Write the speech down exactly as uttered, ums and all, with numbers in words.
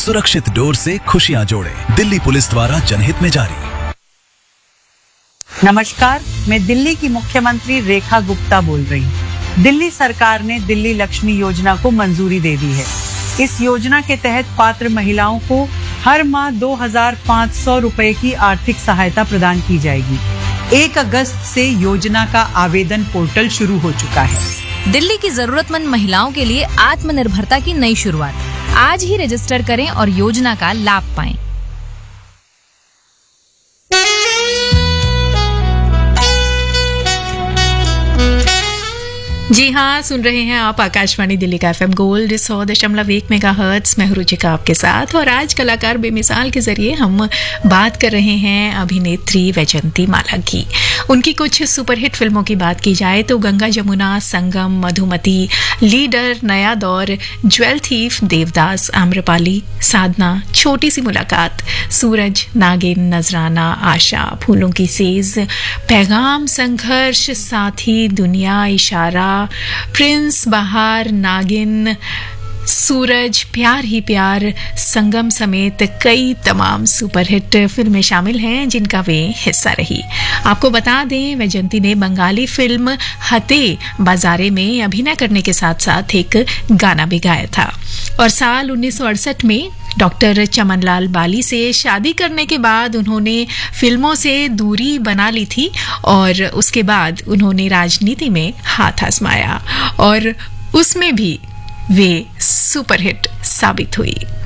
सुरक्षित डोर से खुशियां जोड़ें। दिल्ली पुलिस द्वारा जनहित में जारी। नमस्कार, मैं दिल्ली की मुख्यमंत्री रेखा गुप्ता बोल रही हूँ। दिल्ली सरकार ने दिल्ली लक्ष्मी योजना को मंजूरी दे दी है। इस योजना के तहत पात्र महिलाओं को हर माह दो हजार पाँच सौ रुपए की आर्थिक सहायता प्रदान की जाएगी। एक अगस्त से योजना का आवेदन पोर्टल शुरू हो चुका है। दिल्ली की जरूरतमंद महिलाओं के लिए आत्मनिर्भरता की नई शुरुआत। आज ही रजिस्टर करें और योजना का लाभ पाएं। जी हाँ, सुन रहे हैं आप आकाशवाणी दिल्ली का एफएम गोल्ड सौ दशमलव एक मेगाहर्ट्ज में रुचिका आपके साथ। और आज कलाकार बेमिसाल के जरिए हम बात कर रहे हैं अभिनेत्री वैजयंती माला की। उनकी कुछ सुपरहिट फिल्मों की बात की जाए तो गंगा जमुना, संगम, मधुमती, लीडर, नया दौर, ज्वेल थीफ, देवदास, आम्रपाली, साधना, छोटी सी मुलाकात, सूरज, नागिन, नजराना, आशा, फूलों की सेज, पैगाम, संघर्ष, साथी, दुनिया, इशारा, प्रिंस, बहार, नागिन, सूरज, प्यार ही प्यार, संगम समेत कई तमाम सुपरहिट फिल्में शामिल हैं जिनका वे हिस्सा रही। आपको बता दें, वैजयंती ने बंगाली फिल्म हते बाजारे में अभिनय करने के साथ साथ एक गाना भी गाया था। और साल उन्नीस सौ अड़सठ में डॉक्टर चमनलाल बाली से शादी करने के बाद उन्होंने फिल्मों से दूरी बना ली थी और उसके बाद उन्होंने राजनीति में हाथ आजमाया और उसमें भी वे सुपरहिट साबित हुई।